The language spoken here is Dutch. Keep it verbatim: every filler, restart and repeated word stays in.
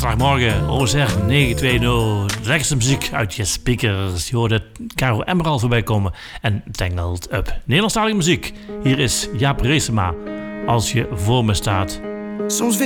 zaterdagmorgen, O Z R negen twintig. Lekkerste muziek uit je speakers. Je hoorde Caro Emerald voorbij komen en Tangled Up. Nederlandstalige muziek. Hier is Jaap Reesema. Als je voor me staat. Soms